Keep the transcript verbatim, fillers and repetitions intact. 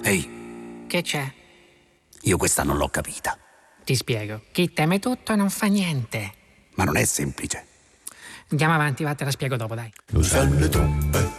Ehi, Che c'è? io questa non l'ho capita. Ti spiego. Chi teme tutto non fa niente. Ma non è semplice. Andiamo avanti, va, te la spiego dopo, dai. Lo sanno le trombe.